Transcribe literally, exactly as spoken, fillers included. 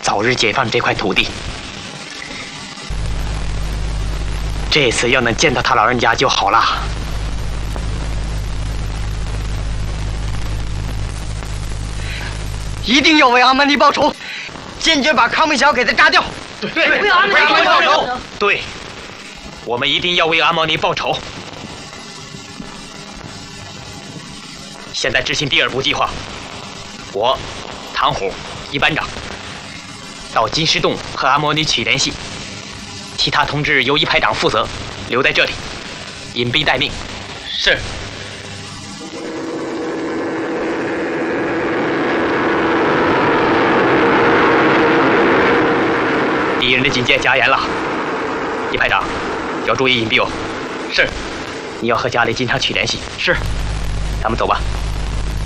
早日解放这块土地。这次要能见到他老人家就好了。 一定要为阿曼尼报仇，坚决把康明桥给他炸掉。 对对， 为阿曼尼报仇。 对，我们一定要为阿莫尼报仇。现在执行第二步计划，我，唐虎，一班长，到金石洞和阿莫尼取联系，其他同志由一排长负责，留在这里，隐蔽待命。 是。 敌人的警戒加严了，一排长要注意隐蔽哦。 是。 你要和家里经常取联系。 是。 咱们走吧。